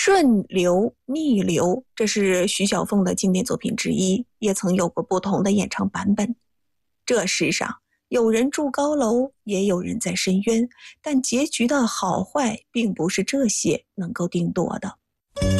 顺流逆流，这是徐小凤的经典作品之一，也曾有过不同的演唱版本。这世上有人住高楼，也有人在深渊，但结局的好坏并不是这些能够定夺的。